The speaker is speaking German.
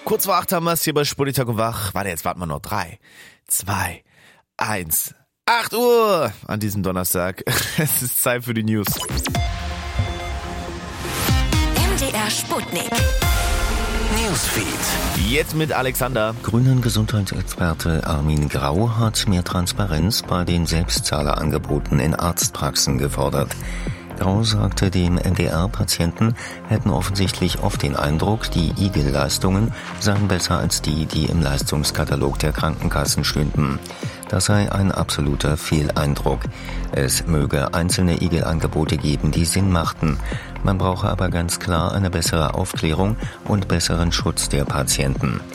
Kurz vor 8 haben wir es hier bei Spolitag und Wach. Warte, jetzt warten wir noch. 3, 2, 1. 8 Uhr an diesem Donnerstag. Es ist Zeit für die News. MDR Sputnik. Newsfeed. Jetzt mit Alexander. Grünen Gesundheitsexperte Armin Grau hat mehr Transparenz bei den Selbstzahlerangeboten in Arztpraxen gefordert. Grau sagte, dem NDR-Patienten hätten offensichtlich oft den Eindruck, die IGEL-Leistungen seien besser als die im Leistungskatalog der Krankenkassen stünden. Das sei ein absoluter Fehleindruck. Es möge einzelne IGEL-Angebote geben, die Sinn machten. Man brauche aber ganz klar eine bessere Aufklärung und besseren Schutz der Patienten.